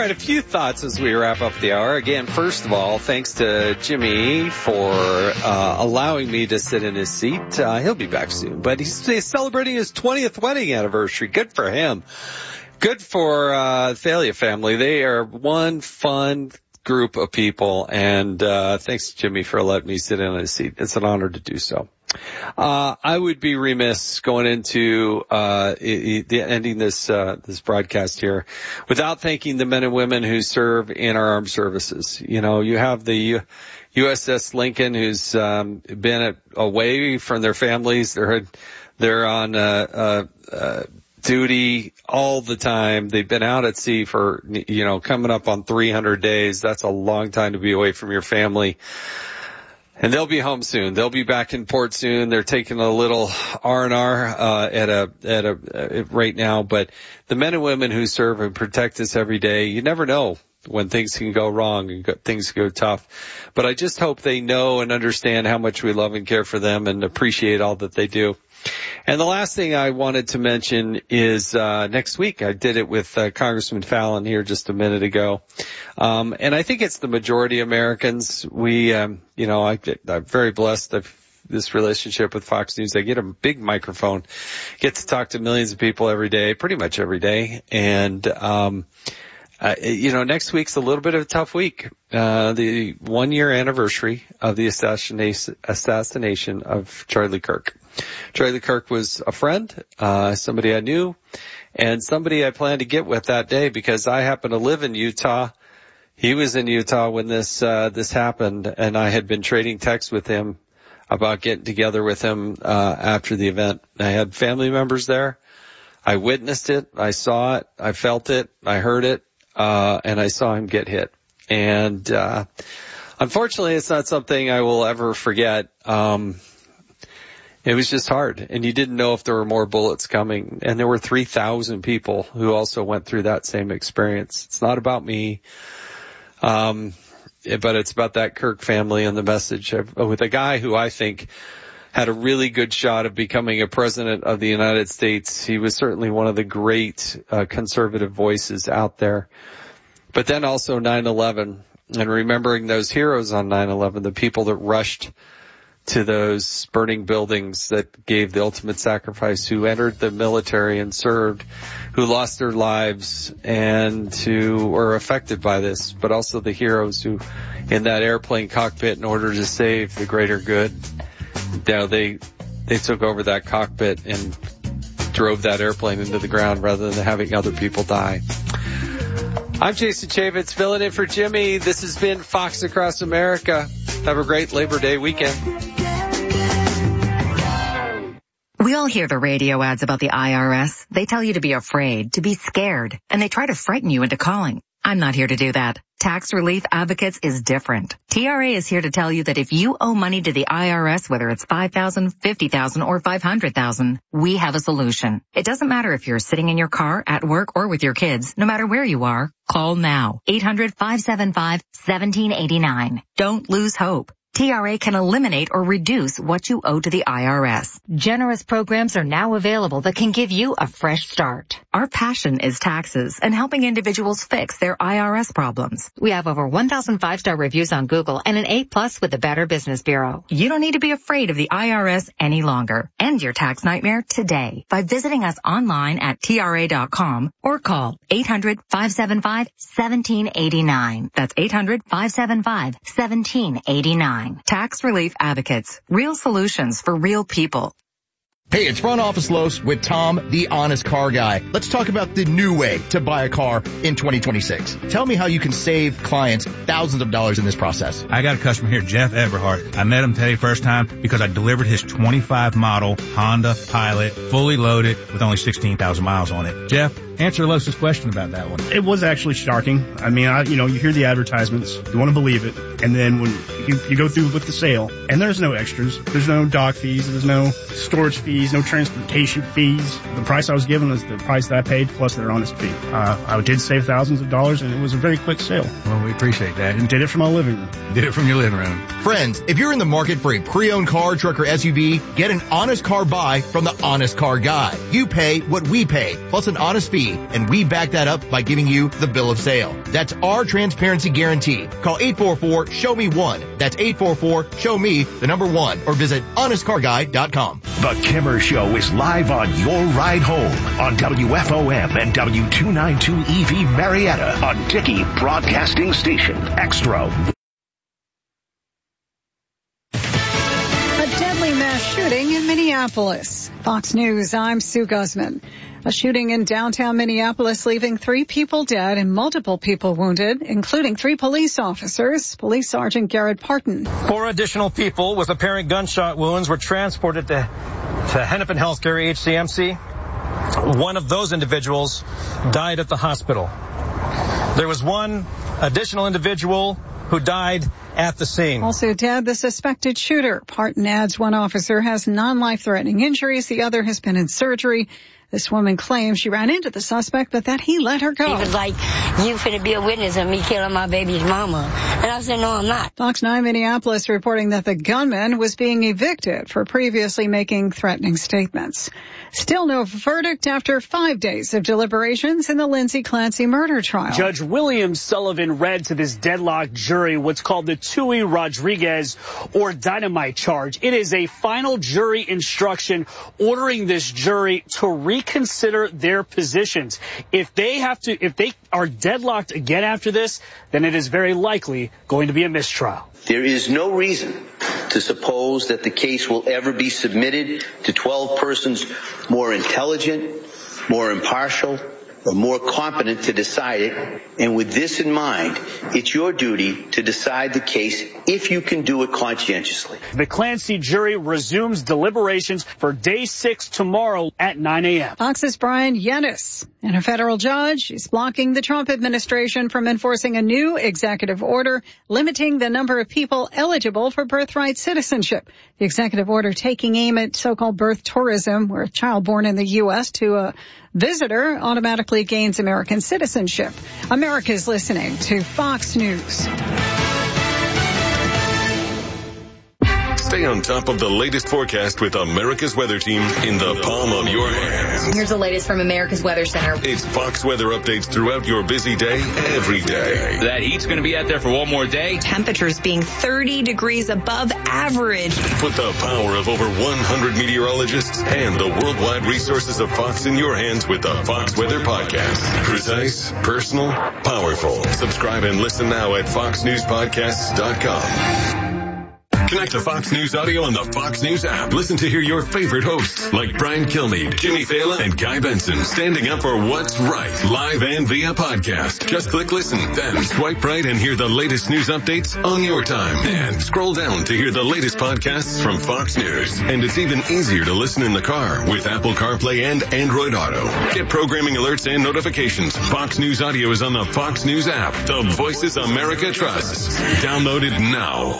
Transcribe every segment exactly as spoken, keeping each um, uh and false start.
right, a few thoughts as we wrap up the hour. Again, first of all, thanks to Jimmy for uh, allowing me to sit in his seat. Uh, he'll be back soon, but he's, he's celebrating his twentieth wedding anniversary. Good for him. Good for uh, the Thalia family. They are one fun group of people, and uh thanks to Jimmy for letting me sit in his seat. It's an honor to do so. Uh, I would be remiss going into, uh, the ending this, uh, this broadcast here without thanking the men and women who serve in our armed services. You know, you have the U- USS Lincoln who's, um, been at, away from their families. They're, they're on, uh, uh, uh, duty all the time. They've been out at sea for, you know, coming up on three hundred days. That's a long time to be away from your family. And they'll be home soon. They'll be back in port soon. They're taking a little R and R, uh, at a, at a, uh, right now. But the men and women who serve and protect us every day, you never know when things can go wrong and go, things go tough. But I just hope they know and understand how much we love and care for them and appreciate all that they do. And the last thing I wanted to mention is, uh, next week I did it with, uh, Congressman Fallon here just a minute ago. Um, and I think it's the majority of Americans. We, um, you know, I, I'm very blessed. I've, this relationship with Fox News. I get a big microphone, get to talk to millions of people every day, pretty much every day. And, um, Uh, you know, next week's a little bit of a tough week. Uh, the one year anniversary of the assassination, assassination of Charlie Kirk. Charlie Kirk was a friend, uh, somebody I knew, and somebody I planned to get with that day because I happen to live in Utah. He was in Utah when this, uh, this happened, and I had been trading texts with him about getting together with him, uh, after the event. I had family members there. I witnessed it. I saw it. I felt it. I heard it. Uh, and I saw him get hit. And, uh, unfortunately it's not something I will ever forget. Um, it was just hard. And you didn't know if there were more bullets coming. And there were three thousand people who also went through that same experience. It's not about me. Um, but it's about that Kirk family and the message of, with a guy who I think had a really good shot of becoming a president of the United States. He was certainly one of the great uh, conservative voices out there. But then also nine eleven, and remembering those heroes on nine eleven, the people that rushed to those burning buildings that gave the ultimate sacrifice, who entered the military and served, who lost their lives and who were affected by this, but also the heroes who in that airplane cockpit in order to save the greater good. You know, they, they took over that cockpit and drove that airplane into the ground rather than having other people die. I'm Jason Chaffetz, filling in for Jimmy. This has been Fox Across America. Have a great Labor Day weekend. We all hear the radio ads about the I R S. They tell you to be afraid, to be scared, and they try to frighten you into calling. I'm not here to do that. Tax Relief Advocates is different. T R A is here to tell you that if you owe money to the I R S, whether it's five thousand dollars, fifty thousand dollars, or five hundred thousand dollars, we have a solution. It doesn't matter if you're sitting in your car, at work, or with your kids. No matter where you are, call now. eight hundred, five seven five, one seven eight nine. Don't lose hope. T R A can eliminate or reduce what you owe to the I R S. Generous programs are now available that can give you a fresh start. Our passion is taxes and helping individuals fix their I R S problems. We have over one thousand five-star reviews on Google and an A plus with the Better Business Bureau. You don't need to be afraid of the I R S any longer. End your tax nightmare today by visiting us online at T R A dot com or call eight hundred, five seven five, one seven eight nine. That's eight hundred, five seven five, one seven eight nine. Tax Relief Advocates. Real solutions for real people. Hey, it's Front Office Los with Tom, the Honest Car Guy. Let's talk about the new way to buy a car in twenty twenty-six. Tell me how you can save clients thousands of dollars in this process. I got a customer here, Jeff Everhart. I met him today first time because I delivered his twenty-five model Honda Pilot, fully loaded with only sixteen thousand miles on it. Jeff, answer Los's question about that one. It was actually shocking. I mean, I, you know, you hear the advertisements, you want to believe it, and then when you, you go through with the sale, and there's no extras, there's no dock fees, there's no storage fees, no transportation fees. The price I was given was the price that I paid plus their honest fee. Uh, I did save thousands of dollars, and it was a very quick sale. Well, we appreciate that. And did it from my living room. Did it from your living room. Friends, if you're in the market for a pre-owned car, truck, or S U V, get an honest car buy from the Honest Car Guy. You pay what we pay, plus an honest fee guarantee, and we back that up by giving you the bill of sale. That's our transparency guarantee. Call eight four four, show me one. That's eight four four, show me the number one, or visit honest car guy dot com. The Kimmer Show is live on your ride home on W F O M and W two ninety-two E V Marietta on Dickey Broadcasting Station Extra. A deadly mass shooting in Minneapolis. Fox News, I'm Sue Guzman. A shooting in downtown Minneapolis leaving three people dead and multiple people wounded, including three police officers. Police Sergeant Garrett Parton. Four additional people with apparent gunshot wounds were transported to, to Hennepin Healthcare H C M C. One of those individuals died at the hospital. There was one additional individual who died at the scene. Also dead, the suspected shooter. Parton adds one officer has non-life-threatening injuries. The other has been in surgery. This woman claims she ran into the suspect, but that he let her go. He was like, you finna be a witness of me killing my baby's mama. And I said, no, I'm not. Fox nine Minneapolis reporting that the gunman was being evicted for previously making threatening statements. Still no verdict after five days of deliberations in the Lindsay Clancy murder trial. Judge William Sullivan read to this deadlocked jury what's called the Tui Rodriguez or dynamite charge. It is a final jury instruction ordering this jury to reconsider their positions. If they have to, if they are deadlocked again after this, then it is very likely going to be a mistrial. There is no reason to suppose that the case will ever be submitted to twelve persons more intelligent, more impartial, or more competent to decide it. And with this in mind, it's your duty to decide the case if you can do it conscientiously. The Clancy jury resumes deliberations for day six tomorrow at nine a.m. Fox's Brian Yennis and a federal judge is blocking the Trump administration from enforcing a new executive order limiting the number of people eligible for birthright citizenship. The executive order taking aim at so-called birth tourism, where a child born in the U S to a visitor automatically gains American citizenship. America's listening to Fox News. Stay on top of the latest forecast with America's Weather Team in the palm of your hands. Here's the latest from America's Weather Center. It's Fox weather updates throughout your busy day, every day. That heat's going to be out there for one more day. Temperatures being thirty degrees above average. Put the power of over one hundred meteorologists and the worldwide resources of Fox in your hands with the Fox Weather Podcast. Precise, personal, powerful. Subscribe and listen now at fox news podcasts dot com. Connect to Fox News Audio on the Fox News app. Listen to hear your favorite hosts like Brian Kilmeade, Jimmy Fallon, and Guy Benson standing up for what's right, live and via podcast. Just click listen, then swipe right and hear the latest news updates on your time. And scroll down to hear the latest podcasts from Fox News. And it's even easier to listen in the car with Apple CarPlay and Android Auto. Get programming alerts and notifications. Fox News Audio is on the Fox News app. The voices America trusts. Download it now.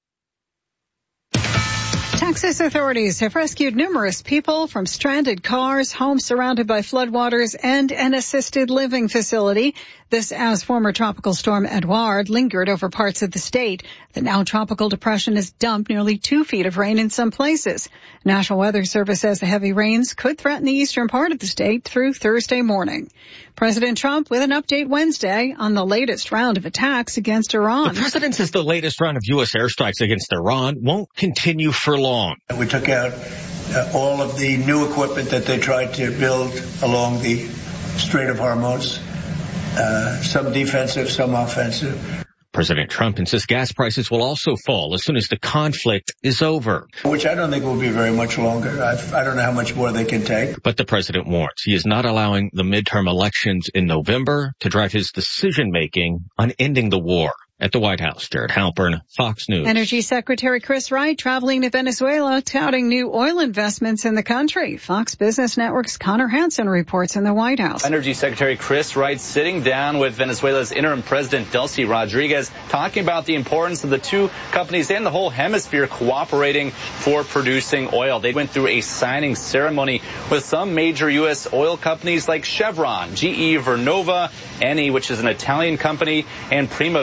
Texas authorities have rescued numerous people from stranded cars, homes surrounded by floodwaters, and an assisted living facility. This as former tropical storm Edouard lingered over parts of the state. The now tropical depression has dumped nearly two feet of rain in some places. National Weather Service says the heavy rains could threaten the eastern part of the state through Thursday morning. President Trump with an update Wednesday on the latest round of attacks against Iran. The president says the latest round of U S airstrikes against Iran won't continue for long. We took out uh, all of the new equipment that they tried to build along the Strait of Hormuz, uh, some defensive, some offensive. President Trump insists gas prices will also fall as soon as the conflict is over. Which I don't think will be very much longer. I've, I don't know how much more they can take. But the president warns he is not allowing the midterm elections in November to drive his decision-making on ending the war. At the White House, Jared Halpern, Fox News. Energy Secretary Chris Wright traveling to Venezuela, touting new oil investments in the country. Fox Business Network's Connor Hansen reports in the White House. Energy Secretary Chris Wright sitting down with Venezuela's interim president Delcy Rodriguez, talking about the importance of the two companies and the whole hemisphere cooperating for producing oil. They went through a signing ceremony with some major U S oil companies like Chevron, G E Vernova, Eni, which is an Italian company, and Primavera,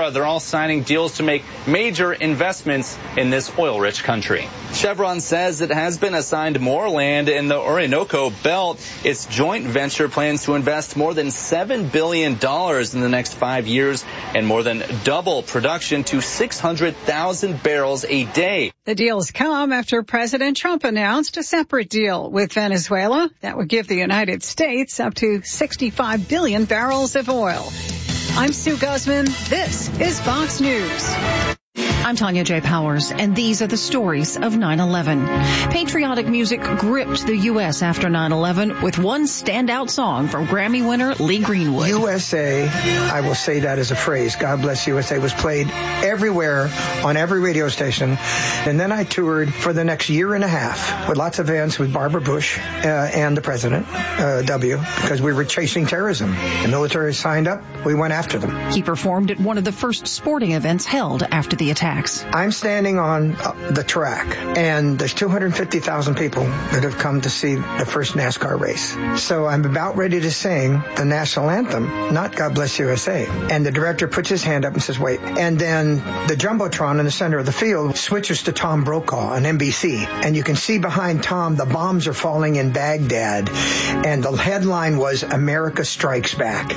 Venezuela. They're all signing deals to make major investments in this oil-rich country. Chevron says it has been assigned more land in the Orinoco Belt. Its joint venture plans to invest more than seven billion dollars in the next five years and more than double production to six hundred thousand barrels a day. The deals come after President Trump announced a separate deal with Venezuela that would give the United States up to sixty-five billion barrels of oil. I'm Sue Guzman. This is Fox News. I'm Tanya J. Powers, and these are the stories of nine eleven. Patriotic music gripped the U S after nine eleven with one standout song from Grammy winner Lee Greenwood. U S A, I will say that as a phrase, God Bless U S A, was played everywhere on every radio station. And then I toured for the next year and a half with lots of events with Barbara Bush uh, and the president, uh, W, because we were chasing terrorism. The military signed up. We went after them. He performed at one of the first sporting events held after the attack. I'm standing on the track, and there's two hundred fifty thousand people that have come to see the first NASCAR race. So I'm about ready to sing the national anthem, not God Bless U S A. And the director puts his hand up and says, wait. And then the Jumbotron in the center of the field switches to Tom Brokaw on N B C. And you can see behind Tom, the bombs are falling in Baghdad. And the headline was, America Strikes Back.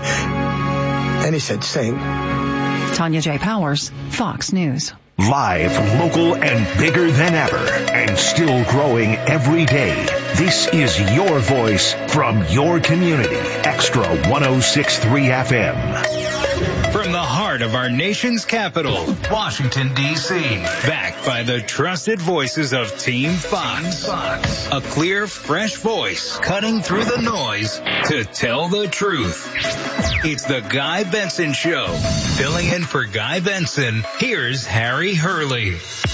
And he said, sing. Tanya J. Powers, Fox News. Live, local, and bigger than ever, and still growing every day. This is your voice from your community. Extra one oh six point three F M. From the heart of our nation's capital, Washington, D C, backed by the trusted voices of Team Fox. Fox. A clear, fresh voice cutting through the noise to tell the truth. It's the Guy Benson Show. Filling in for Guy Benson, here's Harry Hurley.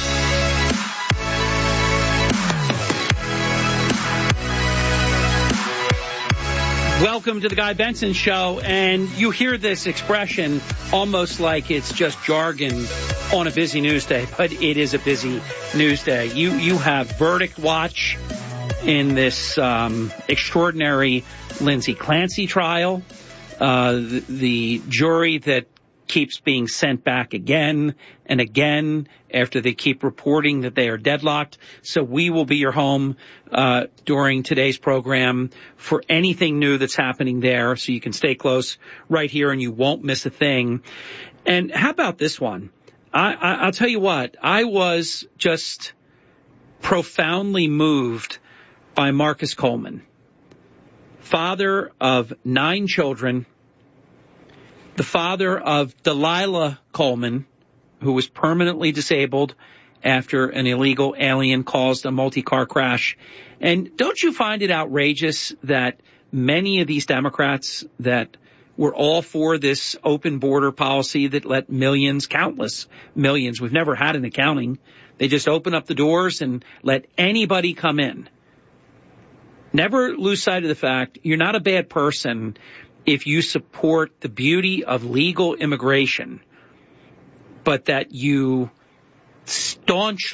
Welcome to the Guy Benson Show, and you hear this expression almost like it's just jargon on a busy news day, but it is a busy news day. You you have verdict watch in this um, extraordinary Lindsay Clancy trial, uh, the, the jury that keeps being sent back again and again after they keep reporting that they are deadlocked. So we will be your home uh during today's program for anything new that's happening there, so you can stay close right here and you won't miss a thing. And how about this one? I, I I'll tell you what, I was just profoundly moved by Marcus Coleman, father of nine children, the father of Delilah Coleman, who was permanently disabled after an illegal alien caused a multi-car crash. And don't you find it outrageous that many of these Democrats that were all for this open border policy that let millions, countless millions, we've never had an accounting, they just open up the doors and let anybody come in. Never lose sight of the fact you're not a bad person if you support the beauty of legal immigration, but that you staunchly